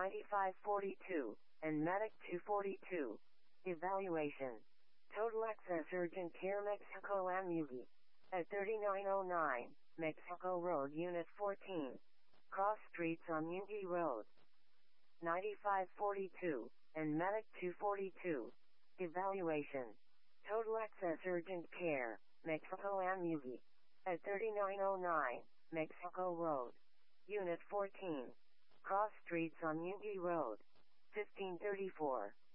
9542, and Medic 242. Evaluation. Total Access Urgent Care Mexico Amugi. At 3909, Mexico Road, Unit 14. Cross Streets on Unity Road. 9542, and Medic 242. Evaluation. Total Access Urgent Care, Mexico Amugi. At 3909, Mexico Road. Unit 14. Cross Streets on Unity Road. 1534.